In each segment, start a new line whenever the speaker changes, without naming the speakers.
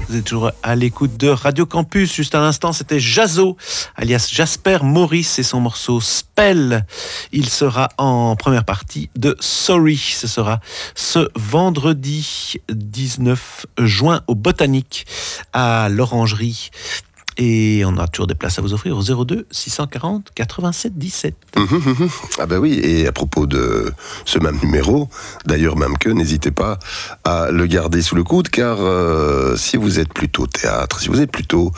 Vous êtes toujours à l'écoute de Radio Campus. Juste à l'instant, c'était Jazo, alias Jasper Maurice et son morceau Spell. Il sera en première partie de Sorry. Ce sera ce vendredi 19 juin au Botanique à l'Orangerie. Et on a toujours des places à vous offrir au 02 640 87 17.
Ah ben oui, et à propos de ce même numéro, d'ailleurs même que, n'hésitez pas à le garder sous le coude, car si vous êtes plutôt théâtre, si vous êtes plutôt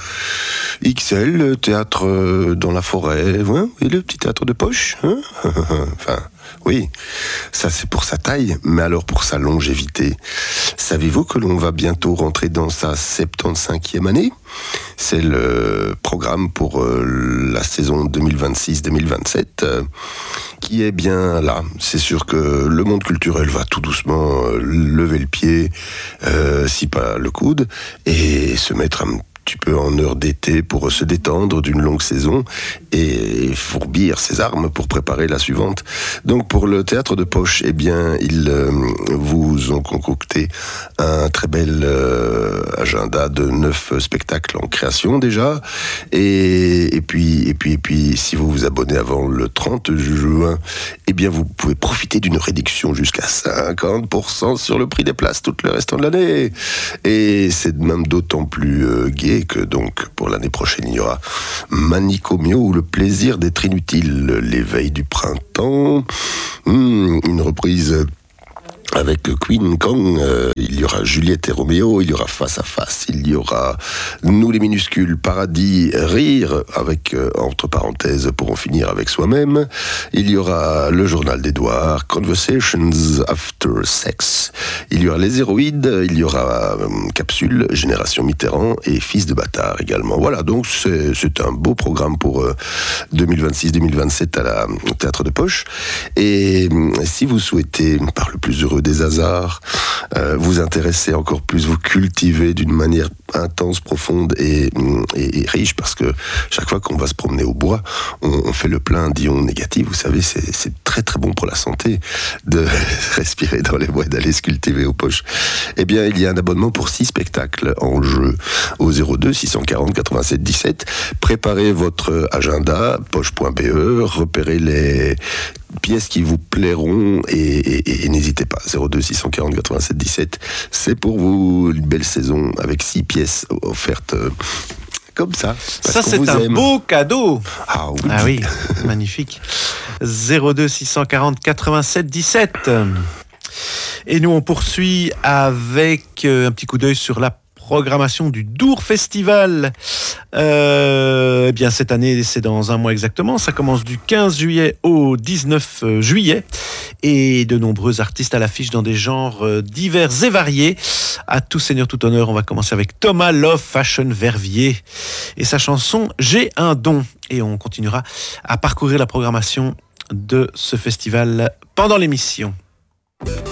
XL, théâtre dans la forêt, hein, et le petit théâtre de poche, hein enfin... Oui, ça c'est pour sa taille, mais alors pour sa longévité. Savez-vous que l'on va bientôt rentrer dans sa 75e année ? C'est le programme pour la saison 2026-2027 qui est bien là. C'est sûr que le monde culturel va tout doucement lever le pied, si pas le coude, et se mettre un petit peu en heure d'été pour se détendre d'une longue saison et fourbir ses armes pour préparer la suivante. Donc pour le théâtre de poche, eh bien ils vous ont concocté un très bel agenda de 9 spectacles en création déjà, et puis si vous vous abonnez avant le 30 juin, eh bien vous pouvez profiter d'une réduction jusqu'à 50% sur le prix des places tout le restant de l'année, et c'est même d'autant plus gai que donc pour l'année prochaine il y aura Manicomio ou le plaisir d'être inutile, l'éveil du printemps, une reprise avec Queen Kong, il y aura Juliette et Roméo, il y aura Face à Face, il y aura Nous les minuscules, Paradis, Rire, avec, entre parenthèses, Pour en finir avec soi-même, il y aura Le Journal d'Edouard, Conversations After Sex, il y aura Les Héroïdes, il y aura Capsule, Génération Mitterrand et Fils de bâtard également. Voilà, donc c'est un beau programme pour 2026-2027 au Théâtre de Poche. Et si vous souhaitez, par le plus heureux des hasards, vous intéresser encore plus, vous cultiver d'une manière intense, profonde et riche, parce que chaque fois qu'on va se promener au bois, on fait le plein d'ions négatifs. Vous savez, c'est très très bon pour la santé de respirer dans les bois et d'aller se cultiver aux poches. Eh bien, il y a un abonnement pour 6 spectacles en jeu au 02 640 87 17. Préparez votre agenda, poche.be, repérez les pièces qui vous plairont et n'hésitez pas, 02 640 87 17, c'est pour vous une belle saison avec 6 pièces offertes comme ça.
Ça c'est un beau cadeau.
Ah oui,
ah oui, magnifique. 02 640 87 17. Et nous on poursuit avec un petit coup d'œil sur la programmation du Dour Festival. Eh bien cette année c'est dans un mois exactement, ça commence du 15 juillet au 19 juillet et de nombreux artistes à l'affiche dans des genres divers et variés. À tout seigneur tout honneur, on va commencer avec Thomas Love Fashion Verviers et sa chanson J'ai un don, et on continuera à parcourir la programmation de ce festival pendant l'émission.